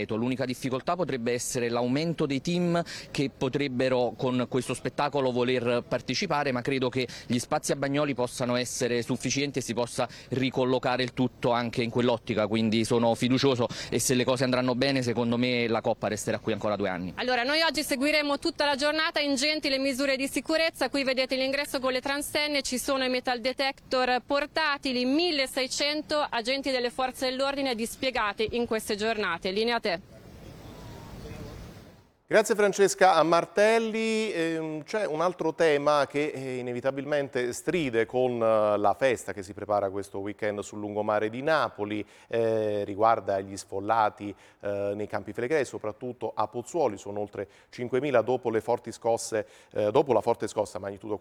decreto. L'unica difficoltà potrebbe essere l'aumento dei team che potrebbero con questo spettacolo voler partecipare, ma credo che gli spazi a Bagnoli possano essere sufficienti e si possa ricollocare il tutto anche in quell'ottica, quindi sono fiducioso e se le cose andranno bene secondo me la Coppa resterà qui ancora 2 anni. Allora, noi oggi seguiremo tutta la giornata, ingenti le misure di sicurezza, qui vedete l'ingresso con le transenne, ci sono i metal detector portatili, 1600 agenti delle forze dell'ordine dispiegati in queste giornate. Linea a te. Grazie Francesca Martelli. C'è un altro tema che inevitabilmente stride con la festa che si prepara questo weekend sul lungomare di Napoli, riguarda gli sfollati nei Campi Flegrei, soprattutto a Pozzuoli. Sono oltre 5.000 dopo le forti scosse, dopo la forte scossa magnitudo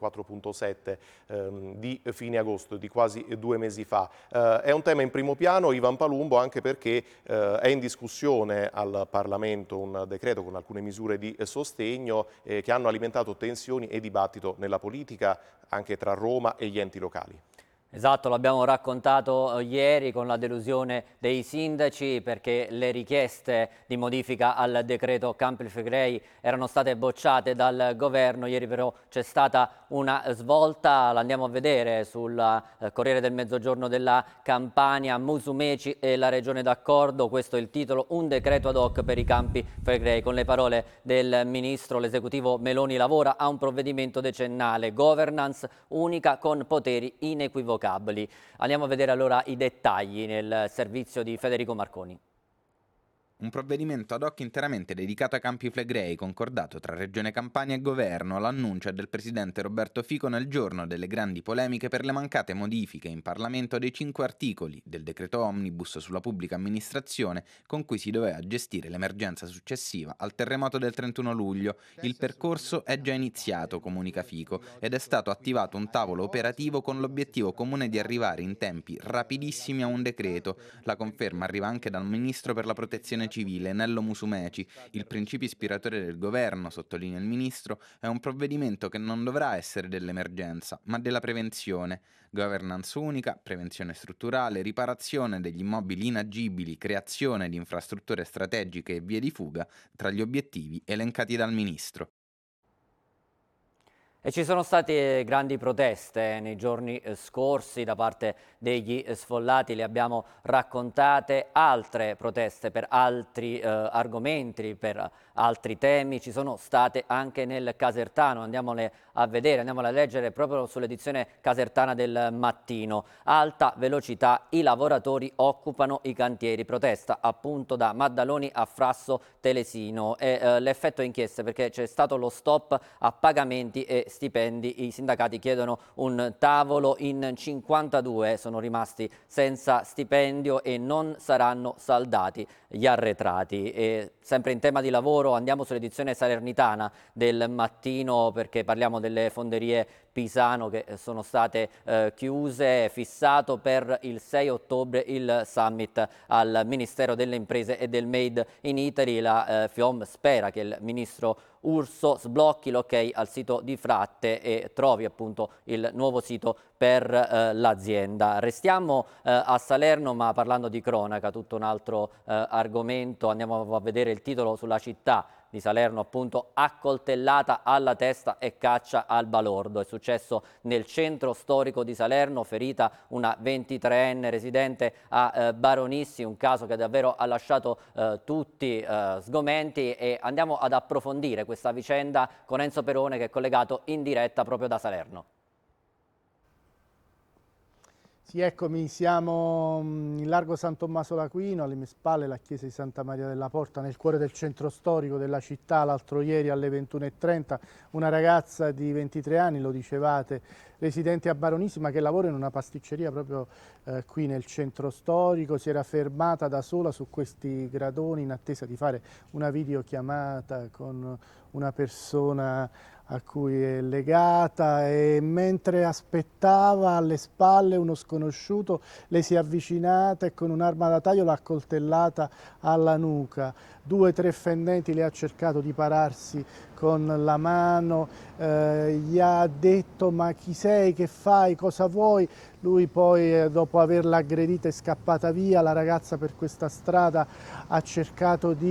4.7 di fine agosto, di quasi 2 mesi fa. È un tema in primo piano, Ivan Palumbo, anche perché è in discussione al Parlamento un decreto con alcune misure di sostegno che hanno alimentato tensioni e dibattito nella politica anche tra Roma e gli enti locali. Esatto, l'abbiamo raccontato ieri con la delusione dei sindaci perché le richieste di modifica al decreto Campi Flegrei erano state bocciate dal governo. Ieri però c'è stata una svolta, l'andiamo a vedere sul Corriere del Mezzogiorno della Campania, Musumeci e la Regione d'accordo, questo è il titolo, un decreto ad hoc per i Campi Flegrei. Con le parole del ministro, l'esecutivo Meloni lavora a un provvedimento decennale, governance unica con poteri inequivocabili. Andiamo a vedere allora i dettagli nel servizio di Federico Marconi. Un provvedimento ad hoc interamente dedicato ai Campi Flegrei, concordato tra Regione Campania e Governo, l'annuncio è del presidente Roberto Fico nel giorno delle grandi polemiche per le mancate modifiche in Parlamento dei 5 articoli del decreto Omnibus sulla pubblica amministrazione con cui si doveva gestire l'emergenza successiva al terremoto del 31 luglio. Il percorso è già iniziato, comunica Fico, ed è stato attivato un tavolo operativo con l'obiettivo comune di arrivare in tempi rapidissimi a un decreto. La conferma arriva anche dal ministro per la protezione civile Nello Musumeci. Il principio ispiratore del governo, sottolinea il ministro, è un provvedimento che non dovrà essere dell'emergenza, ma della prevenzione. Governance unica, prevenzione strutturale, riparazione degli immobili inagibili, creazione di infrastrutture strategiche e vie di fuga tra gli obiettivi elencati dal ministro. E ci sono state grandi proteste nei giorni scorsi da parte degli sfollati, le abbiamo raccontate, altre proteste per altri argomenti, per altri temi, ci sono state anche nel Casertano, andiamole a vedere, andiamole a leggere proprio sull'edizione casertana del mattino. Alta velocità, i lavoratori occupano i cantieri, protesta appunto da Maddaloni a Frasso Telesino e l'effetto inchieste perché c'è stato lo stop a pagamenti e stipendi, i sindacati chiedono un tavolo, in 52 sono rimasti senza stipendio e non saranno saldati gli arretrati. E sempre in tema di lavoro andiamo sull'edizione salernitana del mattino perché parliamo delle fonderie Pisano che sono state chiuse, fissato per il 6 ottobre il summit al Ministero delle Imprese e del Made in Italy. La FIOM spera che il ministro Urso sblocchi l'ok al sito di Fratte e trovi appunto il nuovo sito per l'azienda. Restiamo a Salerno ma parlando di cronaca, tutto un altro argomento, andiamo a vedere il titolo sulla città di Salerno, appunto accoltellata alla testa e caccia al balordo. È successo nel centro storico di Salerno, ferita una 23enne residente a Baronissi, un caso che davvero ha lasciato tutti sgomenti e andiamo ad approfondire questa vicenda con Enzo Perone che è collegato in diretta proprio da Salerno. Sì, eccomi, siamo in largo San Tommaso d'Aquino, alle mie spalle la chiesa di Santa Maria della Porta, nel cuore del centro storico della città. L'altro ieri alle 21:30 una ragazza di 23 anni, lo dicevate, residente a Baronissima, che lavora in una pasticceria proprio qui nel centro storico, si era fermata da sola su questi gradoni in attesa di fare una videochiamata con una persona a cui è legata e mentre aspettava alle spalle uno sconosciuto le si è avvicinata e con un'arma da taglio l'ha accoltellata alla nuca. 2 o 3 fendenti le ha cercato di pararsi con la mano, gli ha detto ma chi sei, che fai, cosa vuoi? Lui poi dopo averla aggredita è scappata via, la ragazza per questa strada ha cercato di